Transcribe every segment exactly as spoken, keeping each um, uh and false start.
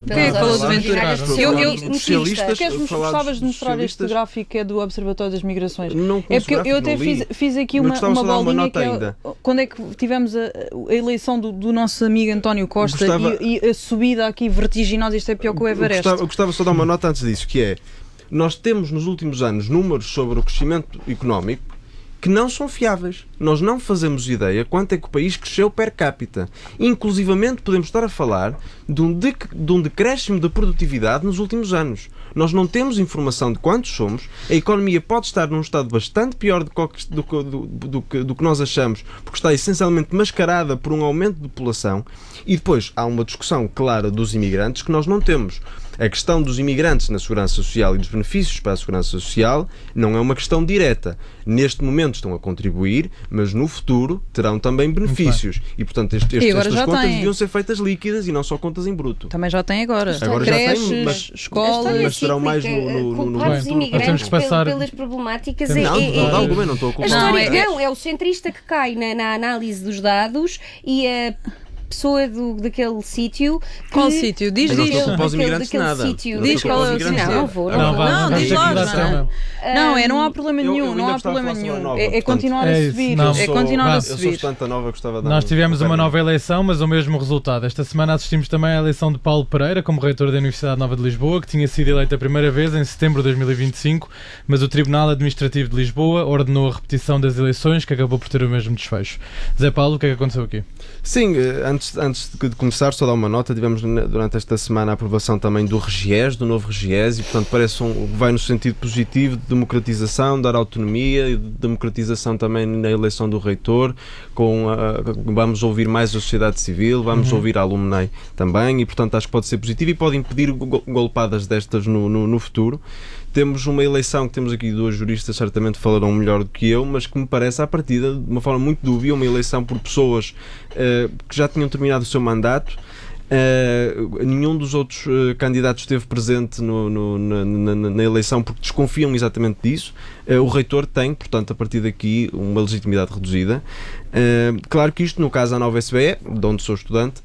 Quem é que falou de Ventura? Eu, eu, especialistas, queres gostavas de mostrar este gráfico que é do Observatório das Migrações? Não, é porque eu, eu até fiz, fiz aqui uma, uma bolinha uma que é, quando é que tivemos a, a eleição do, do nosso amigo António Costa gostava, e, e a subida aqui vertiginosa, isto é pior que o Everest. Eu gostava, eu gostava só de dar uma nota antes disso, que é, nós temos nos últimos anos números sobre o crescimento económico que não são fiáveis. Nós não fazemos ideia quanto é que o país cresceu per capita. Inclusivamente podemos estar a falar de um, de, de um decréscimo da produtividade nos últimos anos. Nós não temos informação de quantos somos, a economia pode estar num estado bastante pior do, do, do, do, do, do que nós achamos, porque está essencialmente mascarada por um aumento de população, e depois há uma discussão clara dos imigrantes que nós não temos. A questão dos imigrantes na segurança social e dos benefícios para a segurança social não é uma questão direta. Neste momento estão a contribuir, mas no futuro terão também benefícios. E, portanto, este, este, estas contas tem. deviam ser feitas líquidas e não só contas em bruto. Também já tem agora. Agora Creches, já tem, mas, escolas... Mas serão mais no, no, no, no os imigrantes passar... pelas problemáticas. Não, é, não, é, não, não, não estou a culpar. Não, é, não, é o centrista que cai na, na análise dos dados e a pessoa do, daquele sítio. Qual sítio? Diz, diz. Não estou a culpar os imigrantes nada. Diz qual é o sítio. Não, não vou. Não, não, vou. não, não diz lá. Não, é, não há problema nenhum. Eu, eu não há problema nenhum. Nova, é, é continuar é a subir. não, é sou, continuar não, a subir. Eu sou estudante nova, gostava de Nós tivemos uma nova eleição, mas o mesmo resultado. Esta semana assistimos também à eleição de Paulo Pereira como reitor da Universidade Nova de Lisboa, que tinha sido eleito a primeira vez em setembro de dois mil e vinte e cinco, mas o Tribunal Administrativo de Lisboa ordenou a repetição das eleições, que acabou por ter o mesmo desfecho. Zé Paulo, o que é que aconteceu aqui? Sim, antes, antes de começar, só dar uma nota, tivemos durante esta semana a aprovação também do REGIES, do novo REGIES, e portanto parece um, vai no sentido positivo de democratização, dar autonomia e de democratização também na eleição do reitor, com a, vamos ouvir mais a sociedade civil, vamos uhum. ouvir a alumni também, e portanto acho que pode ser positivo e pode impedir golpadas destas no, no, no futuro. Temos uma eleição que temos aqui duas juristas, certamente falarão melhor do que eu, mas que me parece à partida, de uma forma muito dúbia, uma eleição por pessoas uh, que já tinham terminado o seu mandato. Uh, nenhum dos outros uh, candidatos esteve presente no, no, na, na, na eleição porque desconfiam exatamente disso. Uh, o reitor tem, portanto, a partir daqui, uma legitimidade reduzida. Uh, claro que isto, no caso da Nova S B E, de onde sou estudante,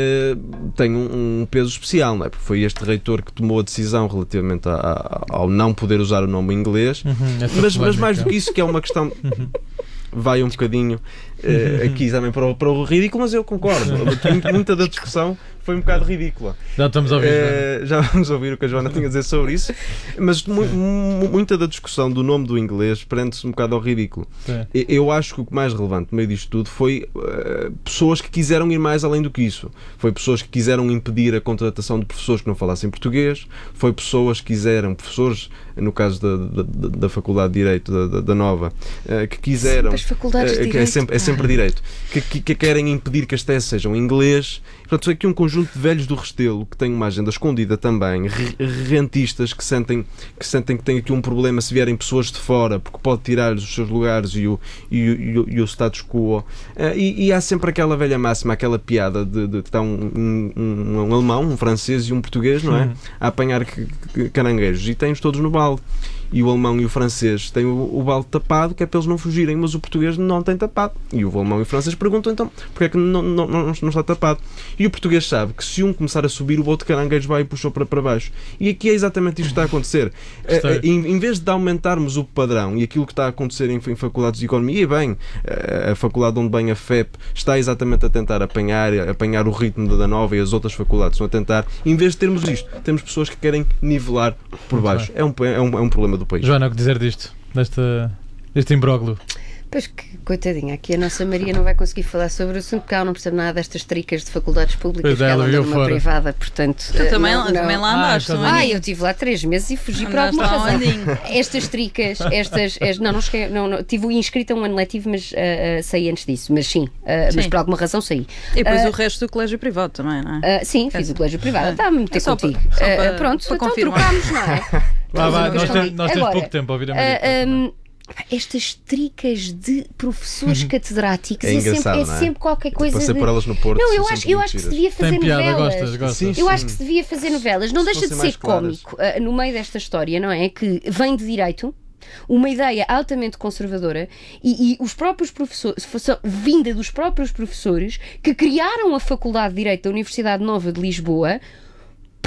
Uh, tem um, um peso especial, não é? Porque foi este reitor que tomou a decisão relativamente a, a, ao não poder usar o nome inglês, uhum, mas, mas mais do que isso, que é uma questão uhum. vai um bocadinho uh, aqui também para o, para o ridículo, mas eu concordo, muita da discussão foi um bocado ridícula. Já estamos a ouvir. Uh, já vamos ouvir o que a Joana tinha a dizer sobre isso, mas mu muita da discussão do nome do inglês prende-se um bocado ao ridículo. Sim. Eu acho que o mais relevante no meio disto tudo foi uh, pessoas que quiseram ir mais além do que isso. Foi pessoas que quiseram impedir a contratação de professores que não falassem português, foi pessoas que quiseram, professores, no caso da, da, da Faculdade de Direito da, da, da Nova, uh, que quiseram... As faculdades de uh, Direito. É sempre, é sempre direito. Que, que, que querem impedir que as teses sejam em inglês. Portanto, aqui um conjunto de velhos do Restelo que têm uma agenda escondida também, rentistas que sentem, que sentem que têm aqui um problema se vierem pessoas de fora, porque pode tirar-lhes os seus lugares e o, e o, e o, e o status quo. Uh, e, e há sempre aquela velha máxima, aquela piada de, de que está um, um, um, um alemão, um francês e um português, não é? Uhum. A apanhar caranguejos e têm-os todos no balde. E o alemão e o francês têm o, o balde tapado, que é para eles não fugirem, mas o português não tem tapado. E o alemão e o francês perguntam então porque é que não, não, não, não está tapado. E o português sabe que se um começar a subir, o outro caranguejo vai e puxou para, para baixo. E aqui é exatamente isto que está a acontecer. Uh, em, em vez de aumentarmos o padrão e aquilo que está a acontecer em, em faculdades de economia, e bem, uh, a faculdade onde bem a F E P está exatamente a tentar apanhar, apanhar o ritmo da, da Nova e as outras faculdades estão a tentar, em vez de termos isto, temos pessoas que querem nivelar por baixo. É um, é um, é um problema do país. Joana, o que dizer disto? Desta, deste imbróglio? Pois que, coitadinha, aqui a nossa Maria não vai conseguir falar sobre o assunto porque ela não percebe nada destas tricas de faculdades públicas, pois é, que ela anda numa fora. privada, portanto... Tu uh, também, não, também não. lá andaste, Ah, ah, eu estive lá três meses e fugi por alguma razão. Estas tricas, estas... estas não, não, cheguei, não, não tive inscrita um ano letivo, mas uh, uh, saí antes disso, mas sim, uh, sim, mas por alguma razão saí. E depois uh, o resto do colégio privado também, não é? Uh, sim, fiz é. o colégio privado, está a me meter é contigo. Para, uh, para, pronto, para então confirmar. trocámos, não é? Lá, vai, nós, tem, nós temos Agora, pouco tempo a ouvir a Maria. Uh, um, estas tricas de professores catedráticos é, é, sempre, é, não é sempre qualquer coisa. Passei de... por elas no Porto. Não, eu acho, eu acho que se devia fazer tem piada, novelas. Gostas, gostas. Sim, eu sim. acho que se devia fazer novelas. Não se deixa de ser cómico uh, no meio desta história, não é? Que vem de direito, uma ideia altamente conservadora e, e os próprios professores, vinda dos próprios professores que criaram a Faculdade de Direito da Universidade Nova de Lisboa,